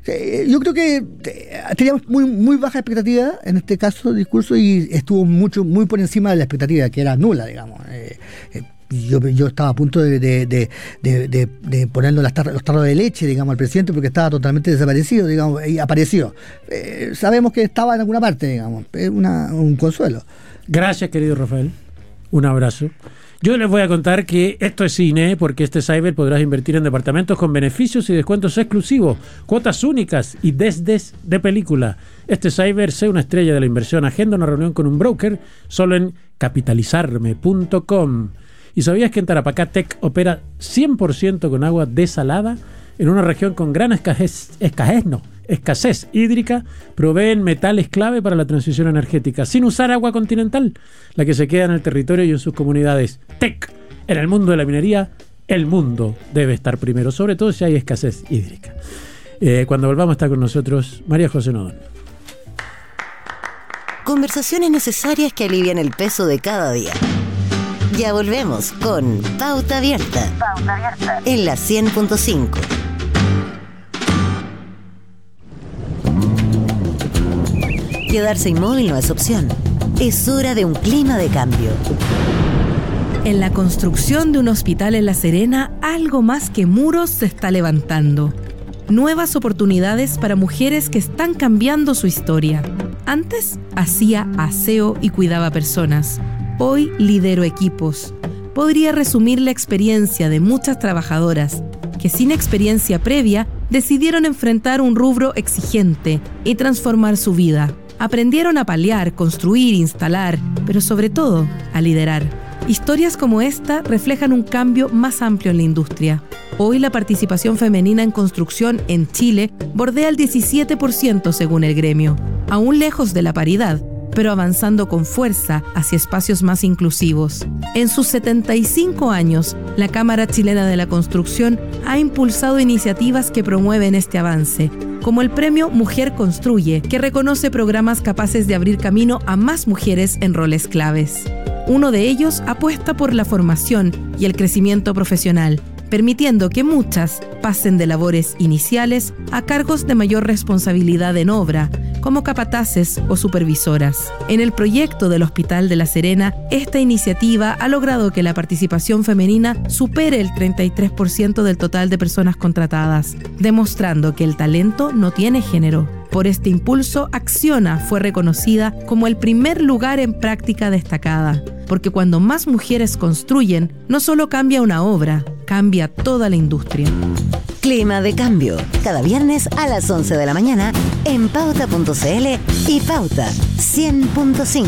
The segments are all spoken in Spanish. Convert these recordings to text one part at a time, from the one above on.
Yo creo que teníamos muy baja expectativa en este caso del discurso y estuvo muy por encima de la expectativa, que era nula, digamos. Yo estaba a punto de ponerle los tarros de leche, digamos, al presidente, porque estaba totalmente desaparecido, digamos, y apareció. Sabemos que estaba en alguna parte, digamos. Es un consuelo. Gracias, querido Rafael. Un abrazo. Yo les voy a contar que esto es cine, porque este Cyber podrás invertir en departamentos con beneficios y descuentos exclusivos, cuotas únicas y desdes de película. Este Cyber, sé una estrella de la inversión. Agenda una reunión con un broker solo en capitalizarme.com. ¿Y sabías que en Tarapacá Tech opera 100% con agua desalada? En una región con gran escasez hídrica, proveen metales clave para la transición energética, sin usar agua continental, la que se queda en el territorio y en sus comunidades. Tech, en el mundo de la minería, el mundo debe estar primero, sobre todo si hay escasez hídrica. Cuando volvamos está con nosotros María José Nodón. Conversaciones necesarias que alivian el peso de cada día. Ya volvemos con Pauta Abierta. Pauta Abierta. En la 100.5. Quedarse inmóvil no es opción. Es hora de un clima de cambio. En la construcción de un hospital en La Serena, algo más que muros se está levantando. Nuevas oportunidades para mujeres que están cambiando su historia. Antes hacía aseo y cuidaba personas. Hoy lidero equipos. Podría resumir la experiencia de muchas trabajadoras que sin experiencia previa decidieron enfrentar un rubro exigente y transformar su vida. Aprendieron a paliar, construir, instalar, pero sobre todo a liderar. Historias como esta reflejan un cambio más amplio en la industria. Hoy la participación femenina en construcción en Chile bordea el 17% según el gremio, aún lejos de la paridad, pero avanzando con fuerza hacia espacios más inclusivos. En sus 75 años, la Cámara Chilena de la Construcción ha impulsado iniciativas que promueven este avance, como el premio Mujer Construye, que reconoce programas capaces de abrir camino a más mujeres en roles claves. Uno de ellos apuesta por la formación y el crecimiento profesional, permitiendo que muchas pasen de labores iniciales a cargos de mayor responsabilidad en obra, como capataces o supervisoras. En el proyecto del Hospital de La Serena, esta iniciativa ha logrado que la participación femenina supere el 33% del total de personas contratadas, demostrando que el talento no tiene género. Por este impulso, Acciona fue reconocida como el primer lugar en práctica destacada, porque cuando más mujeres construyen, no solo cambia una obra, cambia toda la industria. Clima de cambio, cada viernes a las 11 de la mañana en pauta.cl y Pauta 100.5.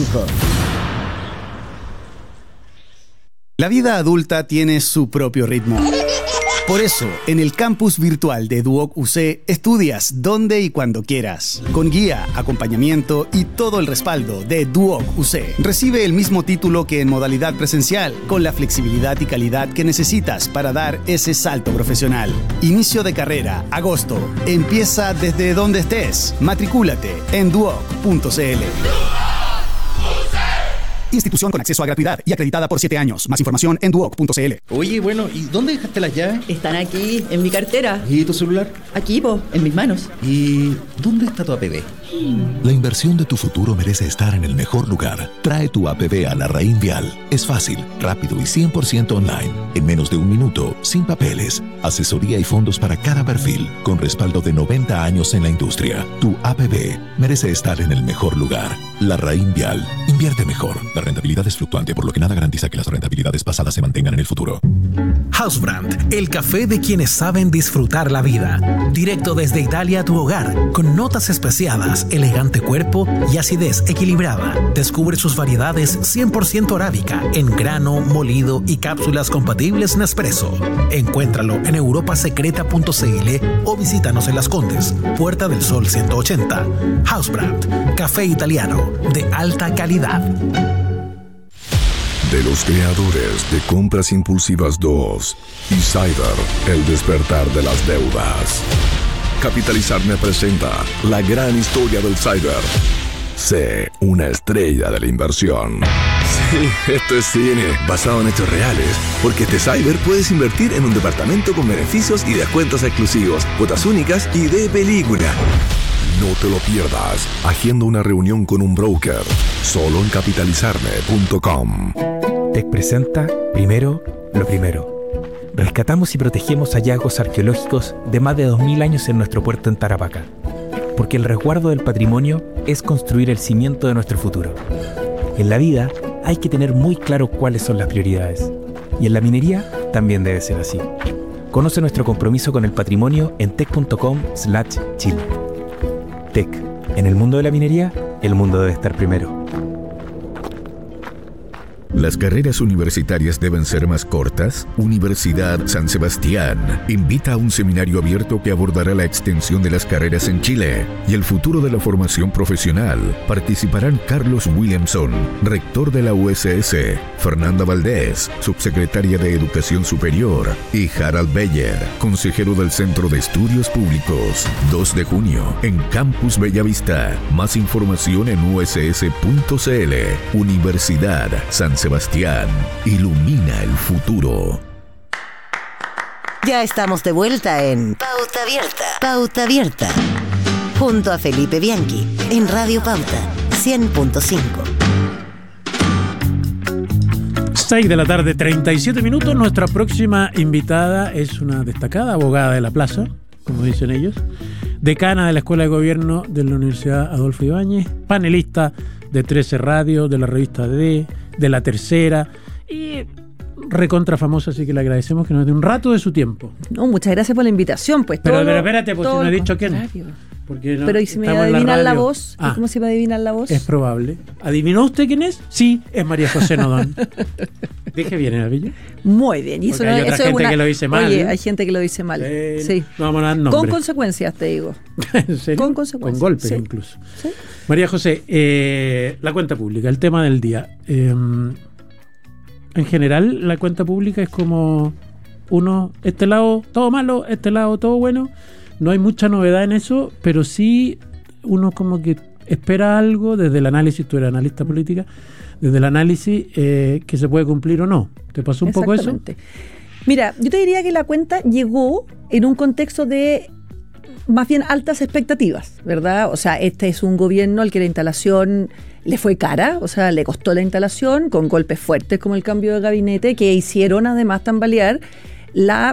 La vida adulta tiene su propio ritmo. Por eso, en el campus virtual de Duoc UC, estudias donde y cuando quieras. Con guía, acompañamiento y todo el respaldo de Duoc UC. Recibe el mismo título que en modalidad presencial, con la flexibilidad y calidad que necesitas para dar ese salto profesional. Inicio de carrera, agosto. Empieza desde donde estés. Matricúlate en duoc.cl. Institución con acceso a gratuidad y acreditada por 7 años. Más información en duoc.cl. Oye, bueno, ¿y dónde dejaste las llaves? Están aquí, en mi cartera. ¿Y tu celular? Aquí, en mis manos. ¿Y dónde está tu APB? La inversión de tu futuro merece estar en el mejor lugar. Trae tu APB a Larraín Vial. Es fácil, rápido y 100% online. En menos de un minuto, sin papeles. Asesoría y fondos para cada perfil, con respaldo de 90 años en la industria. Tu APB merece estar en el mejor lugar. Larraín Vial. Invierte mejor. La rentabilidad es fluctuante, por lo que nada garantiza que las rentabilidades pasadas se mantengan en el futuro. Housebrand, el café de quienes saben disfrutar la vida. Directo desde Italia a tu hogar, con notas especiadas, elegante cuerpo y acidez equilibrada. Descubre sus variedades 100% arábica, en grano, molido y cápsulas compatibles Nespresso. Encuéntralo en europasecreta.cl o visítanos en Las Condes, Puerta del Sol 180. Housebrand, café italiano de alta calidad. De los creadores de Compras Impulsivas 2 y Cyber, el despertar de las deudas. Capitalizarme presenta la gran historia del Cyber. Sé una estrella de la inversión. Sí, esto es cine, basado en hechos reales. Porque este Cyber puedes invertir en un departamento con beneficios y descuentos exclusivos, cuotas únicas y de película. No te lo pierdas. Agenda una reunión con un broker. Solo en capitalizarme.com. TEC presenta Primero lo Primero. Rescatamos y protegemos hallazgos arqueológicos de más de 2000 años en nuestro puerto en Tarapacá. Porque el resguardo del patrimonio es construir el cimiento de nuestro futuro. En la vida hay que tener muy claro cuáles son las prioridades. Y en la minería también debe ser así. Conoce nuestro compromiso con el patrimonio en tec.com/Chile. TEC. En el mundo de la minería, el mundo debe estar primero. ¿Las carreras universitarias deben ser más cortas? Universidad San Sebastián invita a un seminario abierto que abordará la extensión de las carreras en Chile y el futuro de la formación profesional. Participarán Carlos Williamson, rector de la USS, Fernanda Valdés, subsecretaria de Educación Superior, y Harald Beyer, consejero del Centro de Estudios Públicos. 2 de junio, en Campus Bellavista. Más información en uss.cl. Universidad San Sebastián, ilumina el futuro. Ya estamos de vuelta en Pauta Abierta. Pauta Abierta. Junto a Felipe Bianchi, en Radio Pauta 100.5. 6 de la tarde, 37 minutos. Nuestra próxima invitada es una destacada abogada de la plaza, como dicen ellos, decana de la Escuela de Gobierno de la Universidad Adolfo Ibáñez, panelista de 13 Radio, de la revista D, de La Tercera, y recontra famosa, así que le agradecemos que nos dé un rato de su tiempo. No, muchas gracias por la invitación. Pues pero espérate, pues si no he dicho quién. Porque no, pero ¿y si me adivinan la voz? ¿Cómo se va a adivinar la voz? Es probable. ¿Adivinó usted quién es? Sí, es María José Nodón. ¿Dije bien el apellido? Muy bien. Y eso hay otra gente que lo dice mal. Oye, hay gente que lo dice mal. Sí. No vamos a dar nombres. Con consecuencias, te digo. ¿En serio? Con consecuencias. Con golpes, sí. Incluso. ¿Sí? María José, la cuenta pública, el tema del día. En general, la cuenta pública es como este lado todo malo, este lado todo bueno. No hay mucha novedad en eso, pero sí uno como que espera algo desde el análisis. Tú eres analista política, desde el análisis que se puede cumplir o no. ¿Te pasó un poco eso? Mira, yo te diría que la cuenta llegó en un contexto de más bien altas expectativas, ¿verdad? O sea, este es un gobierno al que la instalación le fue cara, o sea, le costó la instalación con golpes fuertes como el cambio de gabinete que hicieron además tambalear el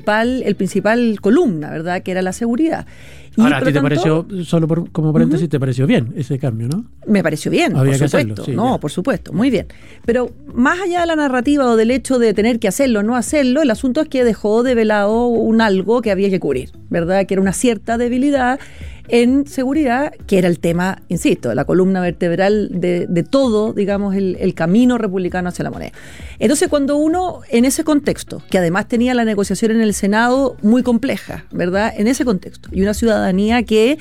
principal columna, ¿verdad? Que era la seguridad. Y ahora, ¿a ti te pareció, solo como paréntesis, te pareció bien ese cambio, no? Me pareció bien, había por supuesto. Hacerlo, sí, no, ya. Por supuesto, muy bien. Pero más allá de la narrativa o del hecho de tener que hacerlo o no hacerlo, el asunto es que dejó de velado un algo que había que cubrir, ¿verdad? Que era una cierta debilidad en seguridad, que era el tema, insisto, la columna vertebral de todo, digamos, el camino republicano hacia la moneda. Entonces, cuando uno, en ese contexto, que además tenía la negociación en el Senado muy compleja, ¿verdad? En ese contexto, y una ciudadanía que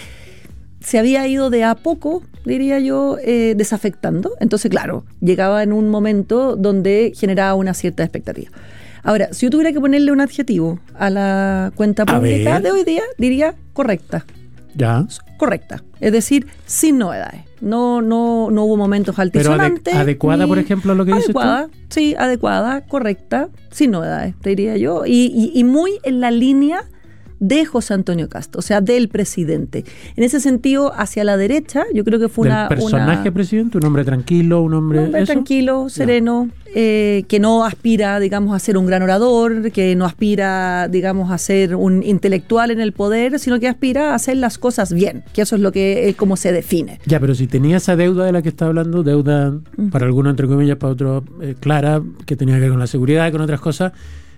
se había ido de a poco, diría yo, desafectando. Entonces, claro, llegaba en un momento donde generaba una cierta expectativa. Ahora, si yo tuviera que ponerle un adjetivo a la cuenta pública de hoy día, diría correcta. Ya. Correcta. Es decir, sin novedades. No hubo momentos altisonantes. Pero adecuada, por ejemplo, a lo que dices tú. Sí, adecuada, correcta, sin novedades, te diría yo. Y muy en la línea de José Antonio Kast, o sea, del presidente. En ese sentido, hacia la derecha, yo creo que fue ¿Del personaje presidente? ¿Un hombre tranquilo? ¿Un hombre tranquilo, sereno, que no aspira, digamos, a ser un gran orador, que no aspira, digamos, a ser un intelectual en el poder, sino que aspira a hacer las cosas bien, que eso es lo que es como se define. Ya, pero si tenía esa deuda de la que está hablando, deuda para algunos entre comillas, para otros clara, que tenía que ver con la seguridad y con otras cosas,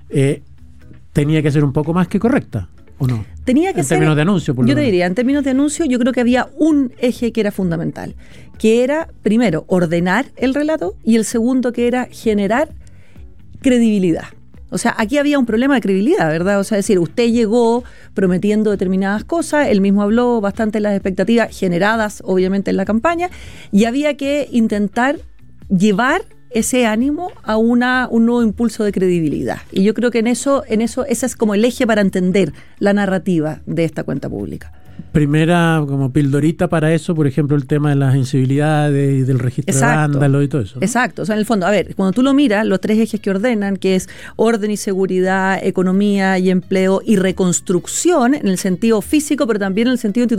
tenía que ser un poco más que correcta. ¿O no? Tenía que ser, en términos de anuncio, por lo menos. Yo te diría, en términos de anuncio, yo creo que había un eje que era fundamental, que era, primero, ordenar el relato, y el segundo, que era generar credibilidad. O sea, aquí había un problema de credibilidad, ¿verdad? O sea, es decir, usted llegó prometiendo determinadas cosas, él mismo habló bastante de las expectativas generadas, obviamente, en la campaña, y había que intentar llevar ese ánimo a un nuevo impulso de credibilidad. Y yo creo que en eso ese es como el eje para entender la narrativa de esta cuenta pública. primera como pildorita para eso, por ejemplo, el tema de las incivilidades y del registro de vándalos y todo eso, ¿no? Exacto. O sea, en el fondo, a ver, cuando tú lo miras, los 3 ejes que ordenan, que es orden y seguridad, economía y empleo y reconstrucción en el sentido físico, pero también en el sentido institucional,